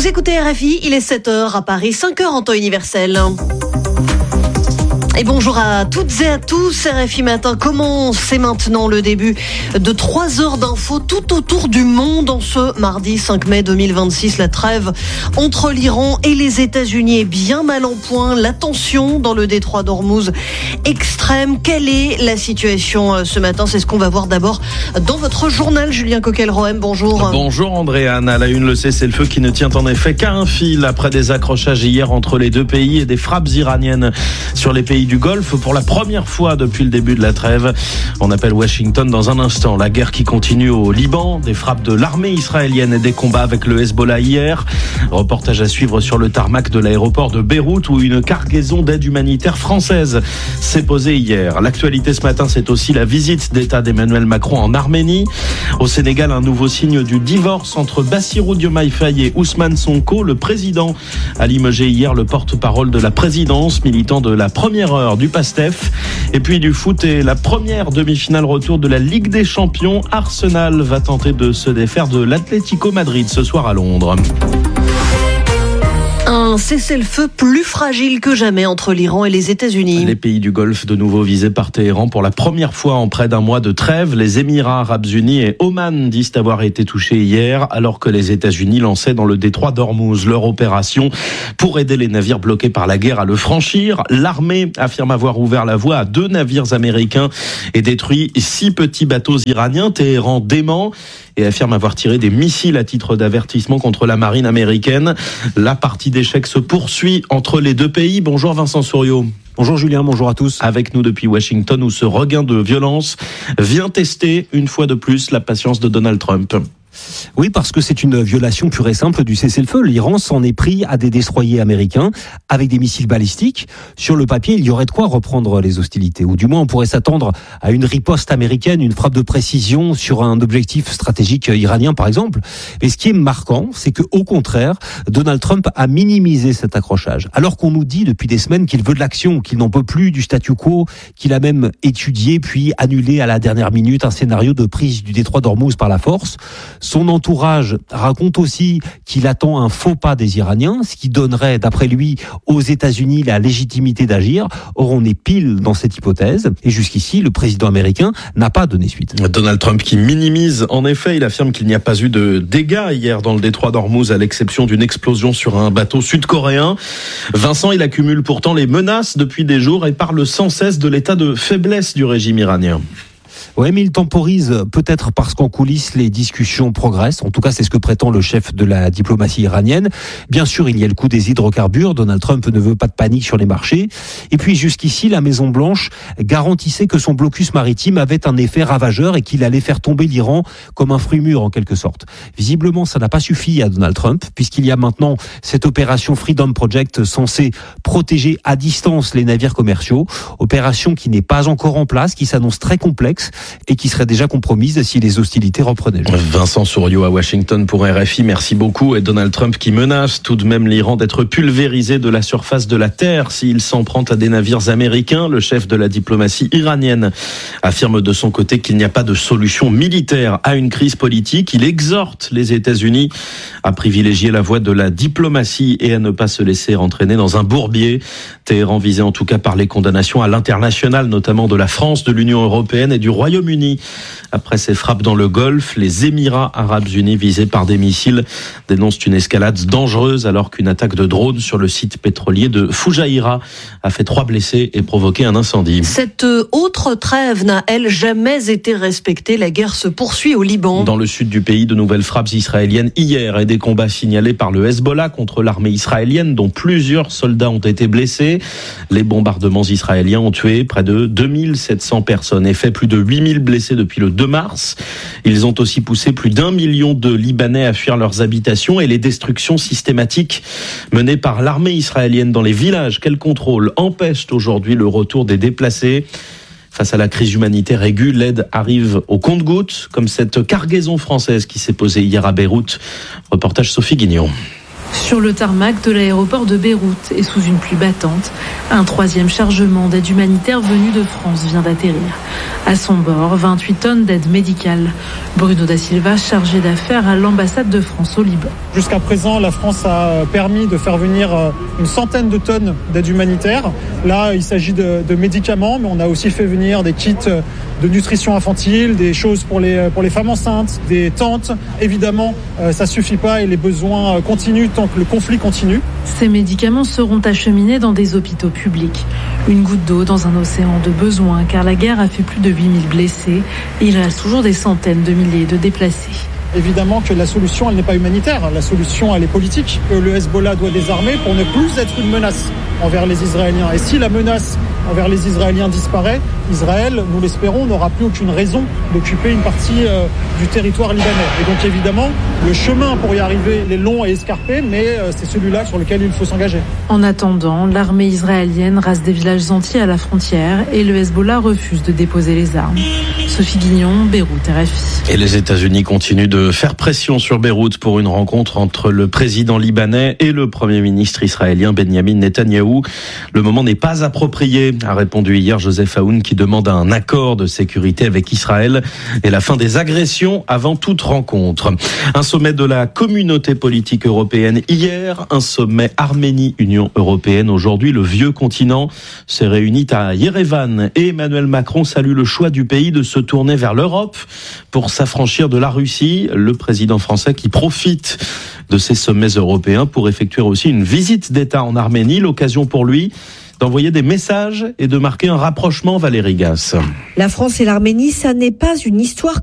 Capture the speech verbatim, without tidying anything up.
Vous écoutez R F I, il est sept heures à Paris, cinq heures en temps universel. Et bonjour à toutes et à tous, R F I Matin commence, c'est maintenant le début de trois heures d'infos tout autour du monde en ce mardi cinq mai deux mille vingt-six. La trêve entre l'Iran et les États-Unis est bien mal en point. La tension dans le détroit d'Ormuz extrême. Quelle est la situation ce matin? C'est ce qu'on va voir d'abord dans votre journal. Julien Coquel-Rohem, bonjour. Bonjour Andréane. À la une, le cessez-le-feu qui ne tient en effet qu'à un fil après des accrochages hier entre les deux pays et des frappes iraniennes sur les pays du Golfe pour la première fois depuis le début de la trêve. On appelle Washington dans un instant. La guerre qui continue au Liban, des frappes de l'armée israélienne et des combats avec le Hezbollah hier. Reportage à suivre sur le tarmac de l'aéroport de Beyrouth où une cargaison d'aide humanitaire française s'est posée hier. L'actualité ce matin, c'est aussi la visite d'État d'Emmanuel Macron en Arménie. Au Sénégal, un nouveau signe du divorce entre Bassirou Diomaye Faye et Ousmane Sonko. Le président a limogé hier le porte-parole de la présidence, militant de la première heure du Pastef. Et puis du foot et la première demi-finale retour de la Ligue des Champions. Arsenal va tenter de se défaire de l'Atlético Madrid ce soir à Londres. Un cessez-le-feu plus fragile que jamais entre l'Iran et les États-Unis. Les pays du Golfe de nouveau visés par Téhéran pour la première fois en près d'un mois de trêve. Les Émirats arabes unis et Oman disent avoir été touchés hier, alors que les États-Unis lançaient dans le détroit d'Ormuz leur opération pour aider les navires bloqués par la guerre à le franchir. L'armée affirme avoir ouvert la voie à deux navires américains et détruit six petits bateaux iraniens. Téhéran dément et affirme avoir tiré des missiles à titre d'avertissement contre la marine américaine. La partie d'échecs se poursuit entre les deux pays. Bonjour Vincent Souriau. Bonjour Julien, bonjour à tous. Avec nous depuis Washington où ce regain de violence vient tester une fois de plus la patience de Donald Trump. Oui, parce que c'est une violation pure et simple du cessez-le-feu. L'Iran s'en est pris à des destroyers américains avec des missiles balistiques. Sur le papier, il y aurait de quoi reprendre les hostilités. Ou du moins, on pourrait s'attendre à une riposte américaine, une frappe de précision sur un objectif stratégique iranien, par exemple. Mais ce qui est marquant, c'est que, au contraire, Donald Trump a minimisé cet accrochage. Alors qu'on nous dit depuis des semaines qu'il veut de l'action, qu'il n'en peut plus du statu quo, qu'il a même étudié puis annulé à la dernière minute un scénario de prise du détroit d'Ormuz par la force. Son entourage raconte aussi qu'il attend un faux pas des Iraniens, ce qui donnerait, d'après lui, aux États-Unis la légitimité d'agir. Or, on est pile dans cette hypothèse. Et jusqu'ici, le président américain n'a pas donné suite. Donald Trump qui minimise, en effet, il affirme qu'il n'y a pas eu de dégâts hier dans le détroit d'Ormuz, à l'exception d'une explosion sur un bateau sud-coréen. Vincent, il accumule pourtant les menaces depuis des jours et parle sans cesse de l'état de faiblesse du régime iranien. Oui, mais il temporise peut-être parce qu'en coulisses, les discussions progressent. En tout cas, c'est ce que prétend le chef de la diplomatie iranienne. Bien sûr, il y a le coût des hydrocarbures. Donald Trump ne veut pas de panique sur les marchés. Et puis, jusqu'ici, la Maison-Blanche garantissait que son blocus maritime avait un effet ravageur et qu'il allait faire tomber l'Iran comme un fruit mûr, en quelque sorte. Visiblement, ça n'a pas suffi à Donald Trump, puisqu'il y a maintenant cette opération Freedom Project censée protéger à distance les navires commerciaux. Opération qui n'est pas encore en place, qui s'annonce très complexe et qui serait déjà compromise si les hostilités reprenaient. Vincent Souriau à Washington pour R F I, merci beaucoup. Et Donald Trump qui menace tout de même l'Iran d'être pulvérisé de la surface de la Terre s'il s'en prend à des navires américains. Le chef de la diplomatie iranienne affirme de son côté qu'il n'y a pas de solution militaire à une crise politique. Il exhorte les États-Unis à privilégier la voie de la diplomatie et à ne pas se laisser entraîner dans un bourbier. Téhéran visé en tout cas par les condamnations à l'international, notamment de la France, de l'Union européenne et du Royaume-Uni. Après ces frappes dans le Golfe, les Émirats arabes unis visés par des missiles dénoncent une escalade dangereuse alors qu'une attaque de drone sur le site pétrolier de Fujairah a fait trois blessés et provoqué un incendie. Cette autre trêve n'a, elle, jamais été respectée. La guerre se poursuit au Liban. Dans le sud du pays, de nouvelles frappes israéliennes hier et des combats signalés par le Hezbollah contre l'armée israélienne dont plusieurs soldats ont été blessés. Les bombardements israéliens ont tué près de deux mille sept cents personnes et fait plus de huit mille blessés depuis le deux mars. Ils ont aussi poussé plus d'un million de Libanais à fuir leurs habitations et les destructions systématiques menées par l'armée israélienne dans les villages qu'elle contrôle empêchent aujourd'hui le retour des déplacés. Face à la crise humanitaire aiguë, l'aide arrive au compte-gouttes, comme cette cargaison française qui s'est posée hier à Beyrouth. Reportage Sophie Guignon. Sur le tarmac de l'aéroport de Beyrouth et sous une pluie battante, un troisième chargement d'aide humanitaire venu de France vient d'atterrir. À son bord, vingt-huit tonnes d'aide médicale. Bruno da Silva, chargé d'affaires à l'ambassade de France au Liban. Jusqu'à présent, la France a permis de faire venir une centaine de tonnes d'aide humanitaire. Là, il s'agit de, de médicaments, mais on a aussi fait venir des kits de nutrition infantile, des choses pour les, pour les femmes enceintes, des tentes. Évidemment, ça ne suffit pas et les besoins continuent tant que le conflit continue. Ces médicaments seront acheminés dans des hôpitaux publics. Une goutte d'eau dans un océan de besoins, car la guerre a fait plus de huit mille blessés et il reste toujours des centaines de milliers de déplacés. Évidemment que la solution, elle n'est pas humanitaire. La solution, elle est politique. Que le Hezbollah doit désarmer pour ne plus être une menace envers les Israéliens. Et si la menace envers les Israéliens disparaît, Israël, nous l'espérons, n'aura plus aucune raison d'occuper une partie euh, du territoire libanais. Et donc évidemment, le chemin pour y arriver est long et escarpé, mais euh, c'est celui-là sur lequel il faut s'engager. En attendant, l'armée israélienne rase des villages entiers à la frontière et le Hezbollah refuse de déposer les armes. Sophie Guignon, Beyrouth, R F I. Et les États-Unis continuent de faire pression sur Beyrouth pour une rencontre entre le président libanais et le premier ministre israélien Benjamin Netanyahou. Le moment n'est pas approprié, a répondu hier Joseph Aoun, qui demande un accord de sécurité avec Israël et la fin des agressions avant toute rencontre. Un sommet de la communauté politique européenne hier, un sommet Arménie-Union européenne aujourd'hui. Le vieux continent s'est réuni à Yerevan et Emmanuel Macron salue le choix du pays de se tourner vers l'Europe pour s'affranchir de la Russie. Le président français qui profite de ces sommets européens pour effectuer aussi une visite d'État en Arménie, l'occasion pour lui d'envoyer des messages et de marquer un rapprochement, Valérie Gasse. La France et l'Arménie, ça n'est pas une histoire